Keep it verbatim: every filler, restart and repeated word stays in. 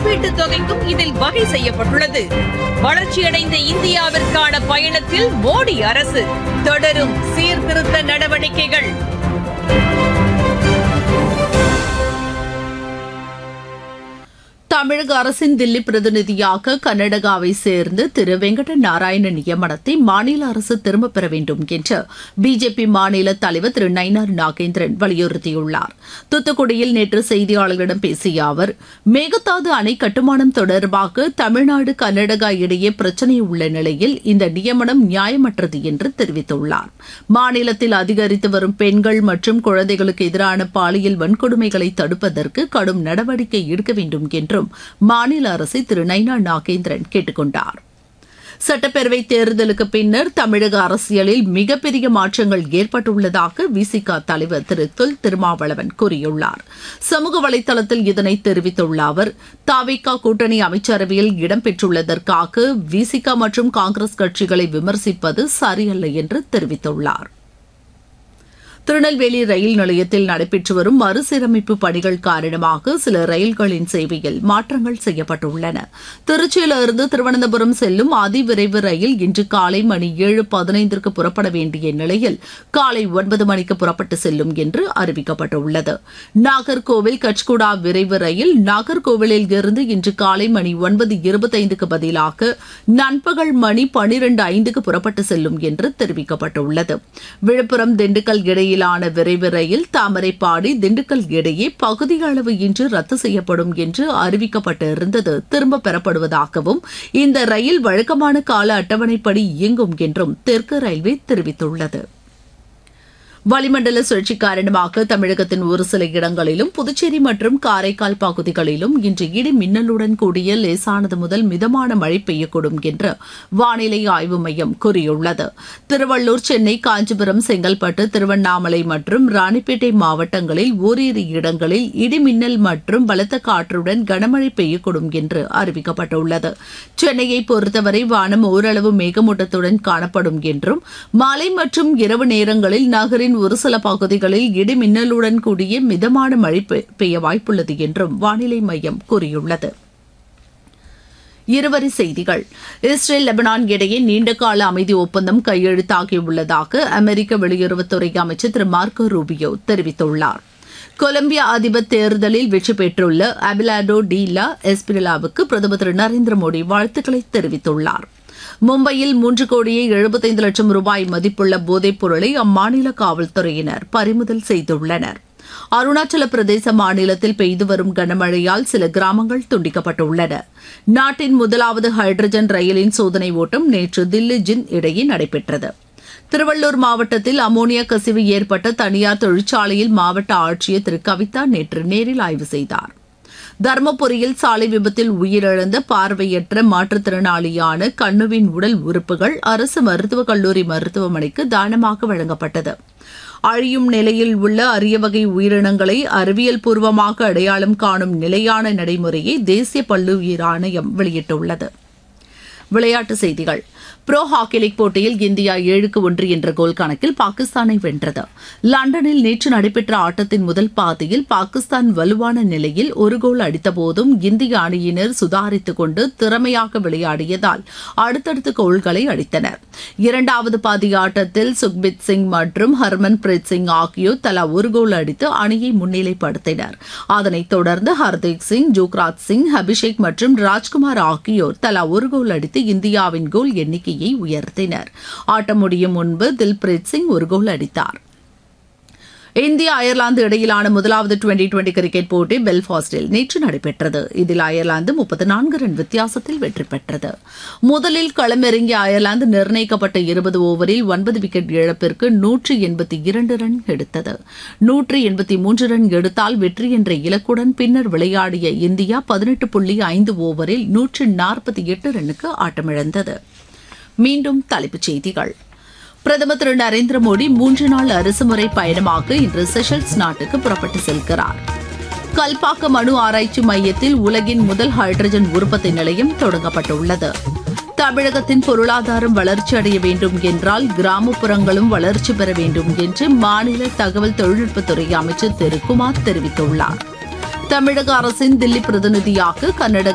இழப்பீட்டுத் தொகைக்கும் இதில் வகை செய்யப்பட்டுள்ளது. வளர்ச்சியடைந்த இந்தியாவிற்கான பயணத்தில் மோடி அரசு தொடரும் சீர்திருத்த நடவடிக்கைகள். தமிழக அரசின் தில்லி பிரதிநிதியாக கர்நாடகாவை சேர்ந்த திரு வெங்கட நாராயண நியமனத்தை மாநில அரசு திரும்பப் பெற வேண்டும் என்று பிஜேபி மாநில தலைவர் திரு நயினார் நாகேந்திரன் வலியுறுத்தியுள்ளார். தூத்துக்குடியில் நேற்று செய்தியாளர்களிடம் பேசிய அவர், மேகதாது அணை கட்டுமானம் தொடர்பாக தமிழ்நாடு கர்நாடகா இடையே பிரச்சினை உள்ள நிலையில் இந்த நியமனம் நியாயமற்றது என்று தெரிவித்துள்ளார். மாநிலத்தில் அதிகரித்து வரும் பெண்கள் மற்றும் குழந்தைகளுக்கு எதிரான பாலியல் வன்கொடுமைகளை தடுப்பதற்கு கடும் நடவடிக்கை எடுக்க வேண்டும் என்றும் மாநில அரசை திரு நயினார் நாகேந்திரன் கேட்டுக் கொண்டார். சட்டப்பேரவை தேர்தலுக்கு பின்னர் தமிழக அரசியலில் மிகப்பெரிய மாற்றங்கள் ஏற்பட்டுள்ளதாக விசிக தலைவர் திரு தொல் திருமாவளவன் கூறியுள்ளார். சமூக வலைதளத்தில் இதனை தெரிவித்துள்ள அவர், தவிக கூட்டணி அமைச்சரவையில் இடம்பெற்றுள்ளதற்காக விசிக மற்றும் காங்கிரஸ் கட்சிகளை விமர்சிப்பது சரியல்ல என்று தெரிவித்துள்ளார். திருநெல்வேலி ரயில் நிலையத்தில் நடைபெற்று வரும் மறுசீரமைப்பு பணிகள் காரணமாக சில ரயில்களின் சேவையில் மாற்றங்கள் செய்யப்பட்டுள்ளன. திருச்சியிலிருந்து திருவனந்தபுரம் செல்லும் அதிவிரைவு ரயில் இன்று காலை மணி ஏழு பதினைந்திற்கு புறப்பட வேண்டிய நிலையில் காலை ஒன்பது மணிக்கு புறப்பட்டு செல்லும் என்று அறிவிக்கப்பட்டுள்ளது. நாகர்கோவில் கச்குடா விரைவு ரயில் நாகர்கோவிலில் இருந்து இன்று காலை மணி ஒன்பது இருபத்தைந்துக்கு பதிலாக நண்பகல் மணி பனிரெண்டு ஐந்துக்கு புறப்பட்டு செல்லும் என்று தெரிவிக்கப்பட்டுள்ளது. விழுப்புரம் திண்டுக்கல் இடையே விரைவு ரயில் தாமரைப்பாடி திண்டுக்கல் இடையே பகுதியளவு இன்று ரத்து செய்யப்படும் என்று அறிவிக்கப்பட்டிருந்தது திரும்பப் பெறப்படுவதாகவும் இந்த ரயில் வழக்கமான கால அட்டவணைப்படி இயங்கும் என்றும் தெற்கு ரயில்வே தெரிவித்துள்ளது. வளிமண்டல சுழற்சி காரணமாக தமிழகத்தின் ஒரு சில இடங்களிலும் புதுச்சேரி மற்றும் காரைக்கால் பகுதிகளிலும் இன்று இடி மின்னலுடன் கூடிய லேசானது முதல் மிதமான மழை பெய்யக்கூடும் என்று வானிலை ஆய்வு மையம் கூறியுள்ளது. திருவள்ளூர், சென்னை, காஞ்சிபுரம், செங்கல்பட்டு, திருவண்ணாமலை மற்றும் ராணிப்பேட்டை மாவட்டங்களில் ஓரிரு இடங்களில் இடி மின்னல் மற்றும் பலத்த காற்றுடன் கனமழை பெய்யக்கூடும் என்று அறிவிக்கப்பட்டுள்ளது. சென்னையை பொறுத்தவரை வானம் ஓரளவு மேகமூட்டத்துடன் காணப்படும் என்றும் மாலை மற்றும் இரவு நேரங்களில் நகரின் ஒரு சில பகுதிகளில் இடி மின்னலுடன் கூடிய மிதமான மழை பெய்ய வாய்ப்புள்ளது என்றும் வானிலை மையம் கூறியுள்ளது. இருவரி செய்திகள். இஸ்ரேல் லெபனான் இடையே நீண்டகால அமைதி ஒப்பந்தம் கையெழுத்தாகியுள்ளதாக அமெரிக்க வெளியுறவுத்துறை அமைச்சர் திரு மார்க்கோ ரூபியோ தெரிவித்துள்ளார். கொலம்பியா அதிபர் தேர்தலில் வெற்றி பெற்றுள்ள அபிலாடோ டி லா எஸ்பிரிலாவுக்கு பிரதமர் திரு நரேந்திர மோடி வாழ்த்துக்களை தெரிவித்துள்ளார். மும்பையில் மூன்று கோடியே எழுபத்தைந்து லட்சம் ரூபாய் மதிப்புள்ள போதைப் பொருளை அம்மாநில காவல்துறையினர் பறிமுதல் செய்துள்ளனர். அருணாச்சல பிரதேச மாநிலத்தில் பெய்து வரும் கனமழையால் சில கிராமங்கள் துண்டிக்கப்பட்டுள்ளன. நாட்டின் முதலாவது ஹைட்ரஜன் ரயிலின் சோதனை ஓட்டம் நேற்று தில்லி ஜின் இடையே நடைபெற்றது. திருவள்ளூர் மாவட்டத்தில் அமோனியா கசிவு ஏற்பட்ட தனியார் தொழிற்சாலையில் மாவட்ட ஆட்சியர் திரு கவிதா நேற்று நேரில் ஆய்வு செய்தார். தருமபுரியில் சாலை விபத்தில் உயிரிழந்த பார்வையற்ற மாற்றுத்திறனாளியான கண்ணுவின் உடல் உறுப்புகள் அரசு மருத்துவக் கல்லூரி மருத்துவமனைக்கு தானமாக வழங்கப்பட்டது. அழியும் நிலையில் உள்ள அரிய வகை உயிரினங்களை அறிவியல் பூர்வமாக அடையாளம் காணும் நிலையான நடைமுறையை தேசிய பல்லுயிர் ஆணையம் வெளியிட்டுள்ளது. விளையாட்டுச் செய்திகள். புரோ ஹாக்கி லீக் போட்டியில் இந்தியா ஏழுக்கு ஒன்று என்ற கோல் கணக்கில் பாகிஸ்தானை வென்றது. லண்டனில் நேற்று நடைபெற்ற ஆட்டத்தின் முதல் பாதியில் பாகிஸ்தான் வலுவான நிலையில் ஒரு கோல் அடித்தபோதும் இந்திய அணியினர் சுதாரித்துக் கொண்டு திறமையாக விளையாடியதால் அடுத்தடுத்து கோல்களை அடித்தனர். இரண்டாவது பாதி ஆட்டத்தில் சுக்பித் சிங் மற்றும் ஹர்மன் பிரீத் சிங் ஆகியோர் தலா ஒரு கோல் அடித்து அணியை முன்னிலைப்படுத்தினர். அதனைத் தொடர்ந்து ஹர்தீப் சிங், ஜுக்ராஜ் சிங், அபிஷேக் மற்றும் ராஜ்குமார் ஆகியோர் தலா ஒரு கோல் அடித்து இந்தியாவின் கோல் எண்ணிக்கை உயர்த்தினர். ஆட்டம் முடியும் முன்பு தில்பிரீத் சிங் ஒரு கோல் அடித்தார். இந்தியா அயர்லாந்து இடையிலான முதலாவது டுவெண்டி டுவெண்டி கிரிக்கெட் போட்டி பெல்ஃபாஸ்டில் நேற்று நடைபெற்றது. இதில் அயர்லாந்து முப்பத்தி நான்கு ரன் வித்தியாசத்தில் வெற்றி பெற்றது. முதலில் களமிறங்கிய அயர்லாந்து நிர்ணயிக்கப்பட்ட இருபது ஓவரில் ஒன்பது விக்கெட் இழப்பிற்கு நூற்றி எண்பத்தி இரண்டு ரன் எடுத்தது. நூற்றி எண்பத்தி மூன்று ரன் எடுத்தால் வெற்றி என்ற இலக்குடன் பின்னர் விளையாடிய இந்தியா பதினெட்டு புள்ளி ஐந்து ஓவரில் நூற்றி நாற்பத்தி எட்டு ரன்னுக்கு ஆட்டமிழந்தது. மீண்டும் தலைப்புச் செய்திகள். பிரதமர் திரு நரேந்திர மோடி மூன்று நாள் அரசுமுறை பயணமாக இன்று செஷல்ஸ் நாட்டுக்கு புறப்பட்டு செல்கிறார். கல்பாக்கம் அணு ஆராய்ச்சி மையத்தில் உலகின் முதல் ஹைட்ரஜன் உற்பத்தி நிலையம் தொடங்கப்பட்டுள்ளது. தமிழகத்தின் பொருளாதாரம் வளர்ச்சி அடைய வேண்டும் என்றால் கிராமப்புறங்களும் வளர்ச்சி பெற வேண்டும் என்று மாநில தகவல் தொழில்நுட்பத்துறை அமைச்சர் திரு குமார் தெரிவித்துள்ளார். தமிழக அரசின் தில்லி பிரதிநிதியாக கர்நாடக